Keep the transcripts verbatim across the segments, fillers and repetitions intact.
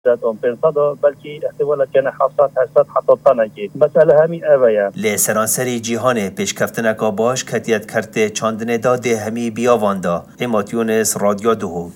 آمپر صدا بلکه احتمالا کنه هفتصد هشتصد حتی تنگی مسئله همین اوه لی سرانسری جیهان پیشکفتنکا باش کتیت کرده چاندنه داده همی بیاواندا. اماتیونس رادیو دهوک.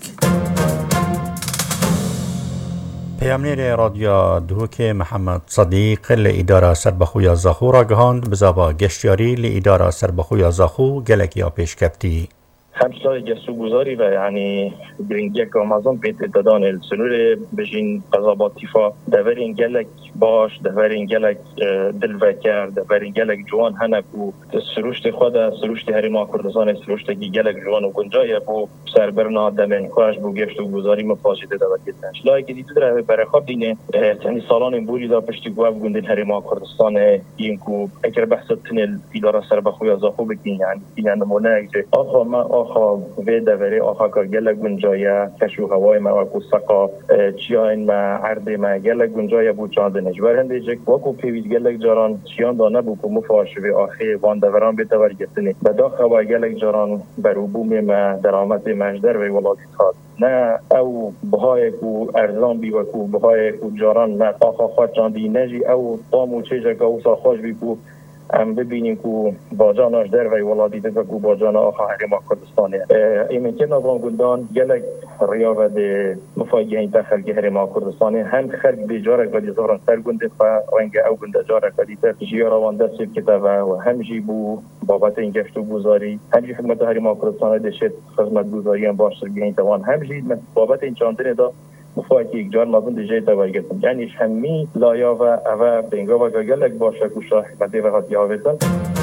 پیامنیر رادیو دهوک محمد صدیق لإدارة سربخویا زاخو را گهاند بزابا گشتیاری لإدارة سربخویا زاخو گلکیا پیشکفتی. همسایه گسوگذاری و یعنی گرینگی که آمازون پیت دادن السنور بجین قضاباتیفا دورین گلک باش دورین گلک دلوکر دورین گلک جوان هنکو سروشت خود سروشت هریما کردستان سروشت کی گلک جوان و گنجای بو سربرنا دمن کاش بو گشتوگذاری مفاجئه داد کتنش لایک دیدو در برای خود دینه یعنی سالان بوری دا پشتی گواب گندن هریما کردستان اینکو اگر بحث تنل اداره سربخویا زاخو بکین یعنی این نمونه آخه ما آخا و دوره آخا که گله گنجایه کشو هوای ما و سقا چیان ما عرض ما گله گنجایه بود چند نجبر هنده جک و کو پیوید گله جاران چیان دانه بود که مفاش و آخه وان دوران به تور گفتنی بداخل و گله جاران بروبوم ما درآمد مجدر و ولادت خواهد نه او بهای کو ارزان بی و کو بهای کو جاران ما آخا خواهد چندی نجی او طامو چه جک او ساخاش بی کو ام ببینیم که باجاناش در وی ولادی ده کو باجانا آخا حریما کردستانه ایمن که نظام گلدان گلک ریاوه ده مفاجئین داخل که حریما کردستانه هم خرق بیجارک و دیزاران سر گنده خواه رنگ او گنده جارک و دیتر جیاروان دست کتابه و هم جی بو بابت این گشت و گذاری هم جی حکمت حریما کردستانه دشت خدمت گذاری هم باش سرگین توان هم جی بابت این چاندنه دا مفاکی یک جان مازن دیجی تاوی گفتم یعنی همی لایا و اوه بینگا و گلک باشه کوشا حکمتی و خاطی آویزن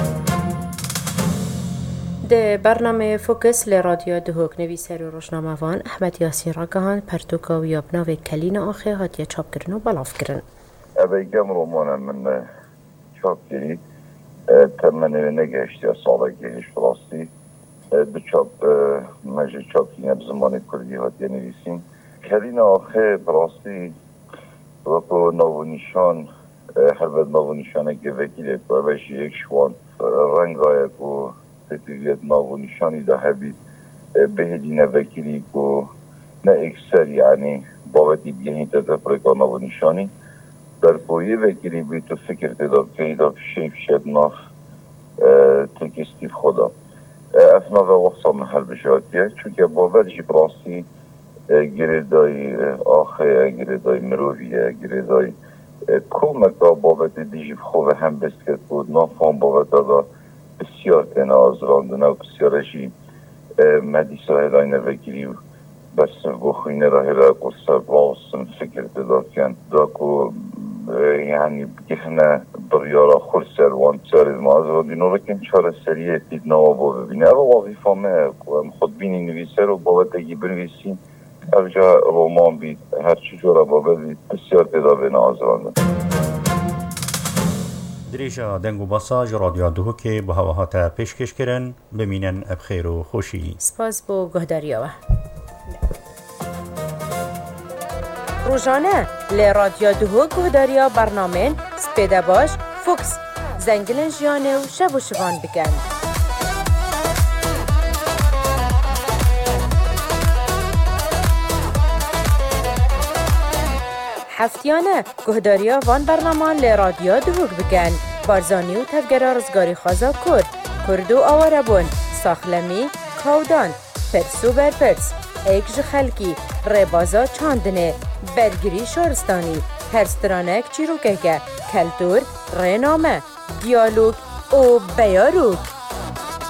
ده برنامه فوکس ل رادیو دهوک نویسر و روشنامه‌وان احمد یاسین را گهان پرتوکا و یابنا و کلین آخه هاتیه چاپ کردن و بلاف کردن اوه گم رومانه من چاپ کردی تمنه نگشتی از ساله گهش براستی دو چاپ مجه چاپ کردن بزمان کردی هاتیه نویسین کلین آخه براستی وقو نو نشان هر بد نو نشانه که وکیله که اوش یک شوان رنگ های که تطریقیت نو نشانی ده هبید بهدین وکیلی که نه اکثر یعنی باوتی بیهین تطریقا نو نشانی در پویه وکیلی بی تو فکر تداب که ایداب شیف شد ناف تکستیف خدا افنا و وقتا محل بشاتیه چونکه باوتی براستی گریدای آخه گریدای مرویه گریدای کمک دا بابت دیجیب خوب هم بست کرد بود نافان بابت دا بسیار تنه آزراندنه و بسیارشی مدیسه هلای نوگیری بس بخوینه را هلای قصه باسم فکر داد کن دا که یعنی بگهنه بریارا خور سروان سر ما آزراندینو رکن چاره سریه دید نوابا ببینه او وظیفه ما خود بینی نویسه رو بابت اگه بنویسیم اوجا رومان بید هر چی جورا بابا بید بسیار تدابه نازرانده دریجا دنگو باساج رادیو دهوک با هواهاتا پیشکش کرن بمینن بخیر و خوشی سپاس بو گهداریاوه روزانه ل رادیو دهوک گهداریا برنامه سپیده باش فوکس زنگلن جیانه و شب و شبان بکن هفتیانه گهداریا وان برنامه ل رادیو دهوک بکن بارزانی و تفگره رزگاری خوازا کرد کردو آواره بون ساخلمی کودان پرسو برپرس ایکج خلکی ربازا چاندنه برگری شارستانی پرسترانک چیروکه کلتور رنامه دیالوگ و بیاروک